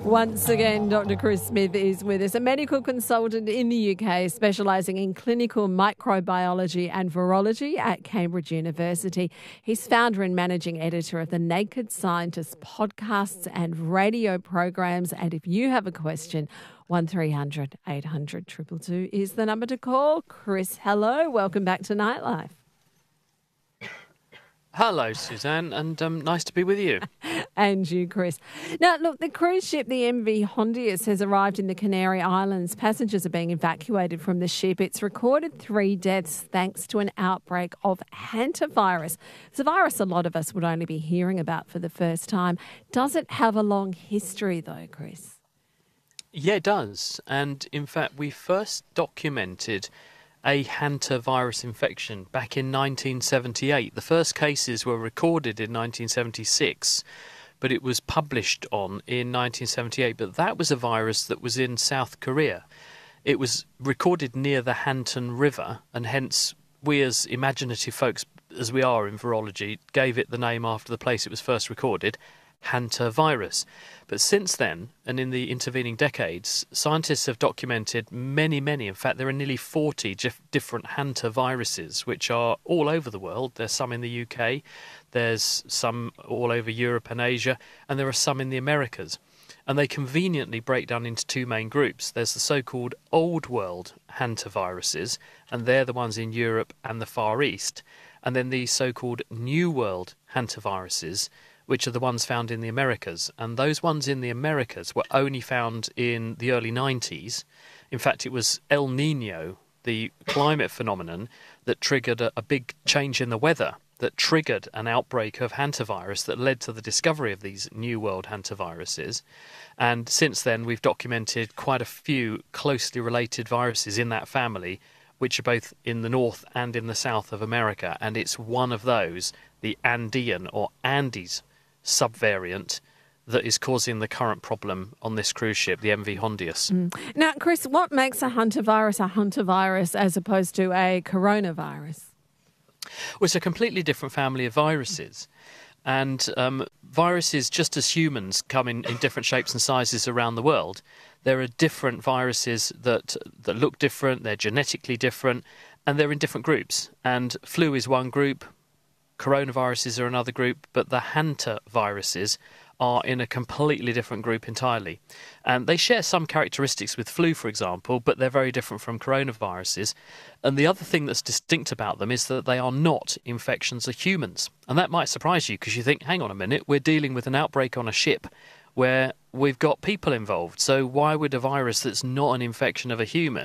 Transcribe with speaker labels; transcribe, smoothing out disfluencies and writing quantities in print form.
Speaker 1: Once again, Dr. Chris Smith is with us, a medical consultant in the UK specialising in clinical microbiology and virology at Cambridge University. He's founder and managing editor of the Naked Scientist podcasts and radio programs. And if you have a question, 1300 800 222 is the number to call. Chris, hello. Welcome back to Nightlife.
Speaker 2: Hello, Suzanne, and nice to be with you.
Speaker 1: And you, Chris. Now, look, the cruise ship, the MV Hondius, has arrived in the Canary Islands. Passengers are being evacuated from the ship. It's recorded 3 deaths thanks to an outbreak of hantavirus. It's a virus a lot of us would only be hearing about for the first time. Does it have a long history, though, Chris?
Speaker 2: Yeah, it does. And in fact, we first documented a hantavirus infection back in 1978. The first cases were recorded in 1976, but it was published on in 1978. But that was a virus that was in South Korea. It was recorded near the Hantan River, and hence we, as imaginative folks as we are in virology, gave it the name after the place it was first recorded, hantavirus. But since then, and in the intervening decades, scientists have documented many, in fact there are nearly 40 different hantaviruses, which are all over the world. There's some in the UK, there's some all over Europe and Asia, and there are some in the Americas. And they conveniently break down into 2 main groups. There's the so-called Old World hantaviruses, and they're the ones in Europe and the Far East. And then the so-called New World hantaviruses, which are the ones found in the Americas. And those ones in the Americas were only found in the early 90s. In fact, it was El Nino, the climate phenomenon, that triggered a big change in the weather, that triggered an outbreak of hantavirus that led to the discovery of these New World hantaviruses. And since then, we've documented quite a few closely related viruses in that family, which are both in the north and in the south of America. And it's one of those, the Andean or Andes subvariant, that is causing the current problem on this cruise ship, the MV Hondius.
Speaker 1: Now, Chris, what makes a hantavirus as opposed to a coronavirus?
Speaker 2: Well, it's a completely different family of viruses. And viruses, just as humans come in different shapes and sizes around the world, there are different viruses that look different, they're genetically different, and they're in different groups. And flu is one group, coronaviruses are another group, but the hantaviruses are in a completely different group entirely. And they share some characteristics with flu, for example, but they're very different from coronaviruses. And the other thing that's distinct about them is that they are not infections of humans. And that might surprise you because you think, hang on a minute, we're dealing with an outbreak on a ship where we've got people involved. So why would a virus that's not an infection of a human